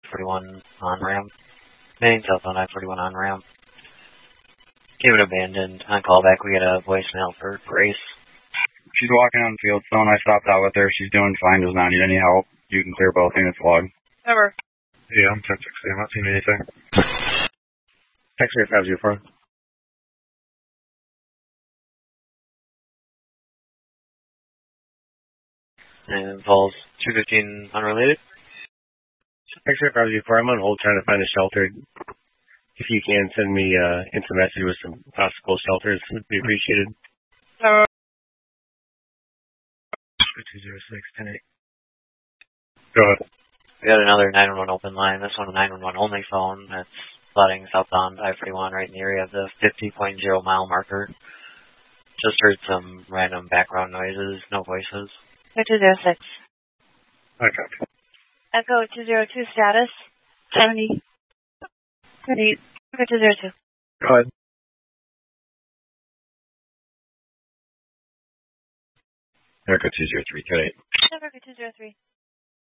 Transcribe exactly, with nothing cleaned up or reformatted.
forty-one on-ramp. Main southbound I forty-one on-ramp. Came it abandoned. On callback, we get a voicemail for Grace. She's walking on Fieldstone. I stopped out with her. She's doing fine. Does not need any help. You can clear both units log. Never. Yeah, I'm ten sixty. I'm not seeing anything. X-ray five zero four. And falls two fifteen unrelated. X-ray five zero four. I'm on hold trying to find a shelter. If you can send me uh, instant message with some possible shelters, would be appreciated. Never. two zero six, ten eight. Go ahead. We got another nine one one open line. This one a nine one one only phone. That's flooding southbound I forty-one right in the area of the fifty point zero mile marker. Just heard some random background noises, no voices. two zero six. I copy. Echo two zero two status. seventy. seventy. Echo two zero two. Go ahead. Erica two zero three, ten eight. Echo two zero three.